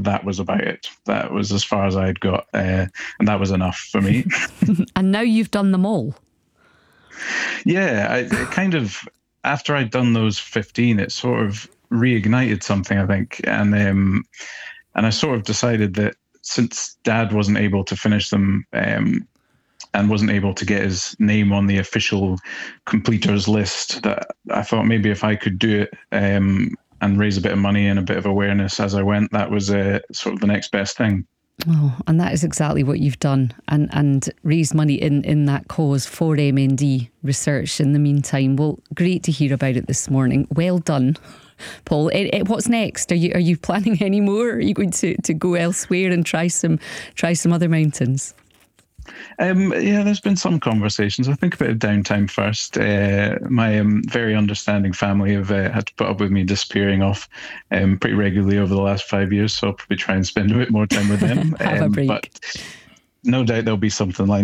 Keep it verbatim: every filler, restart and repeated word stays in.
that was about it. That was as far as I'd got, uh, and that was enough for me. And now you've done them all. Yeah, I it kind of, after I'd done those fifteen, it sort of reignited something, I think. And um, and I sort of decided that since Dad wasn't able to finish them um, and wasn't able to get his name on the official completers list, that I thought maybe if I could do it um, and raise a bit of money and a bit of awareness as I went, that was uh, sort of the next best thing. Oh, and that is exactly what you've done, and and raise money in, in that cause for M N D research in the meantime. Well, great to hear about it this morning. Well done, Paul. It, it, what's next? Are you are you planning any more? Are you going to, to go elsewhere and try some try some other mountains? Um, yeah, there's been some conversations. I think a bit of downtime first. Uh, my um, very understanding family have uh, had to put up with me disappearing off um, pretty regularly over the last five years, so I'll probably try and spend a bit more time with them. Have um, a break. But no doubt there'll be something like